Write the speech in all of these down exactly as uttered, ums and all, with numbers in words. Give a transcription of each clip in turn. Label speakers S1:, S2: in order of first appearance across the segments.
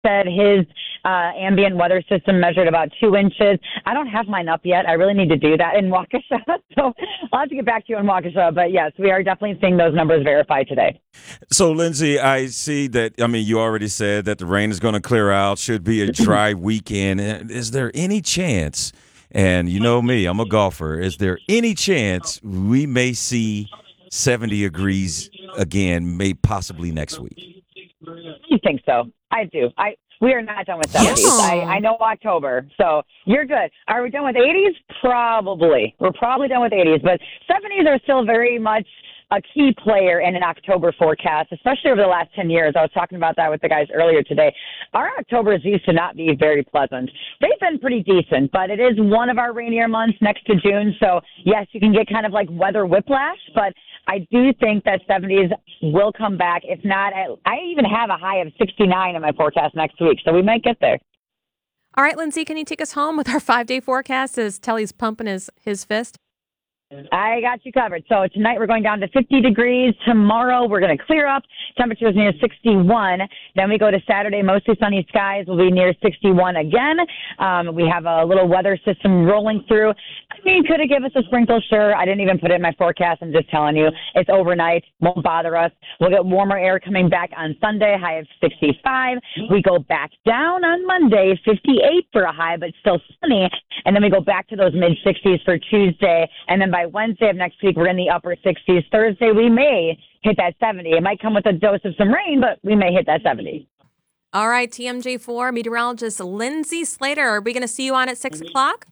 S1: said his uh, ambient weather system measured about two inches. I don't have mine up yet. I really need to do that in Waukesha. So I'll have to get back to you on Waukesha. But yes, we are definitely seeing those numbers verified today.
S2: So, Lindsay, I see that, I mean, you already said that the rain is going to clear out, should be a dry weekend. Is there any chance, and you know me, I'm a golfer, is there any chance we may see seventy degrees again, may possibly next week?
S1: You think so? I do. I We are not done with seventies.
S3: Yes.
S1: I, I know October, so you're good. Are we done with eighties? Probably. We're probably done with eighties, but seventies are still very much a key player in an October forecast, especially over the last ten years. I was talking about that with the guys earlier today. Our Octobers used to not be very pleasant. They've been pretty decent, but it is one of our rainier months next to June. So, yes, you can get kind of like weather whiplash, but I do think that seventies will come back. If not, I even have a high of sixty-nine in my forecast next week, so we might get there.
S3: All right, Lindsay, can you take us home with our five-day forecast as Telly's pumping his, his fist?
S1: I got you covered. So tonight we're going down to fifty degrees. Tomorrow we're going to clear up. Temperatures near sixty-one. Then we go to Saturday, mostly sunny skies. Will be near sixty-one again. Um, we have a little weather system rolling through. I mean, could it give us a sprinkle? Sure. I didn't even put it in my forecast. I'm just telling you. It's overnight. Won't bother us. We'll get warmer air coming back on Sunday, high of sixty-five. We go back down on Monday, fifty-eight for a high, but still sunny. And then we go back to those mid-sixties for Tuesday. And then by Wednesday of next week, we're in the upper sixties. Thursday, we may hit that seventy. It might come with a dose of some rain, but we may hit that seventy.
S3: All right, T M J four meteorologist Lindsay Slater. Are we going to see you on at six o'clock?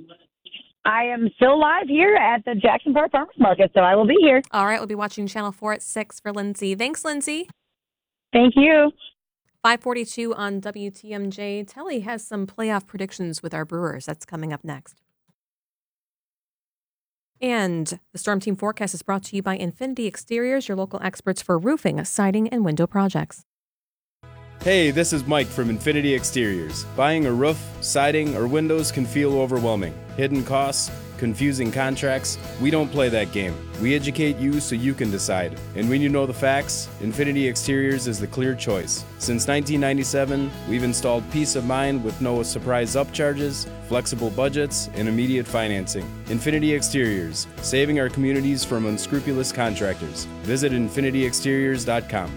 S1: I am still live here at the Jackson Park Farmers Market, so I will be here.
S3: All right, we'll be watching Channel four at six for Lindsay. Thanks, Lindsay.
S1: Thank you.
S3: five forty-two on W T M J. Telly has some playoff predictions with our Brewers. That's coming up next. And the Storm Team Forecast is brought to you by Infinity Exteriors, your local experts for roofing, siding, and window projects.
S4: Hey, this is Mike from Infinity Exteriors. Buying a roof, siding, or windows can feel overwhelming. Hidden costs, confusing contracts. We don't play that game. We educate you so you can decide. And when you know the facts, Infinity Exteriors is the clear choice. Since nineteen ninety-seven, we've installed peace of mind with no surprise upcharges, flexible budgets, and immediate financing. Infinity Exteriors, saving our communities from unscrupulous contractors. Visit infinity exteriors dot com.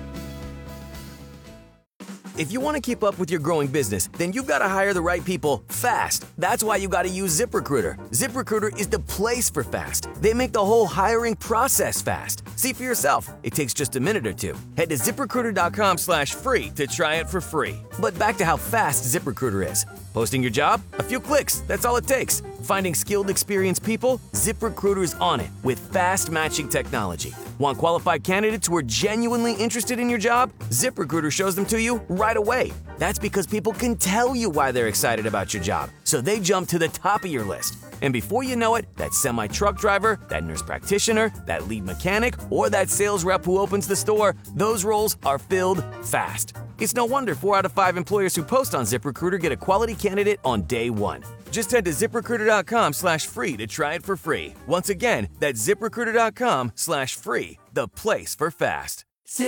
S5: If you want to keep up with your growing business, then you've got to hire the right people fast. That's why you got to use ZipRecruiter. ZipRecruiter is the place for fast. They make the whole hiring process fast. See for yourself. It takes just a minute or two. Head to ZipRecruiter.com slash free to try it for free. But back to how fast ZipRecruiter is. Posting your job? A few clicks. That's all it takes. Finding skilled, experienced people? ZipRecruiter's on it with fast matching technology. Want qualified candidates who are genuinely interested in your job? ZipRecruiter shows them to you right away. That's because people can tell you why they're excited about your job, so they jump to the top of your list. And before you know it, that semi-truck driver, that nurse practitioner, that lead mechanic, or that sales rep who opens the store, those roles are filled fast. It's no wonder four out of five employers who post on ZipRecruiter get a quality candidate on day one. Just head to ZipRecruiter.com slash free to try it for free. Once again, that's ZipRecruiter.com slash free, the place for fast.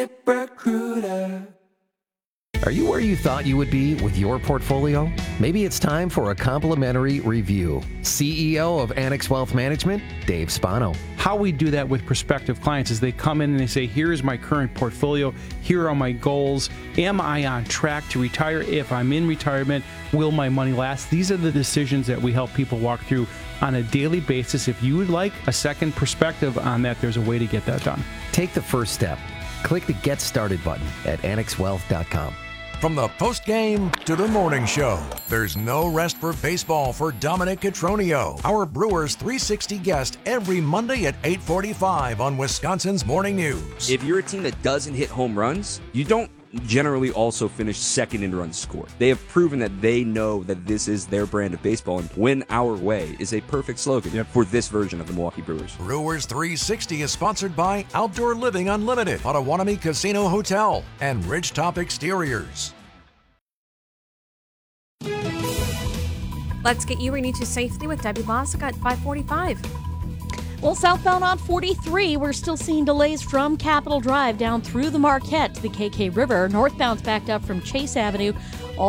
S6: ZipRecruiter.
S7: Are you where you thought you would be with your portfolio? Maybe it's time for a complimentary review. C E O of Annex Wealth Management, Dave Spano.
S8: How we do that with prospective clients is they come in and they say, here's my current portfolio, here are my goals. Am I on track to retire? If I'm in retirement, will my money last? These are the decisions that we help people walk through on a daily basis. If you would like a second perspective on that, there's a way to get that done.
S7: Take the first step. Click the Get Started button at annex wealth dot com.
S9: From the postgame to the morning show, there's no rest for baseball for Dominic Cotroneo, our Brewers three sixty guest every Monday at eight forty-five on Wisconsin's Morning News.
S10: If you're a team that doesn't hit home runs, you don't generally also finish second in runs scored. They have proven that they know that this is their brand of baseball, and Win Our Way is a perfect slogan yep. for this version of the Milwaukee Brewers.
S9: Brewers three sixty is sponsored by Outdoor Living Unlimited, Potawatomi Casino Hotel, and Ridgetop Exteriors.
S3: Let's get you where you need to safely with Debbie Lozica at five forty-five.
S11: Well, southbound on forty-three, we're still seeing delays from Capitol Drive down through the Marquette to the K K River. Northbound's backed up from Chase Avenue all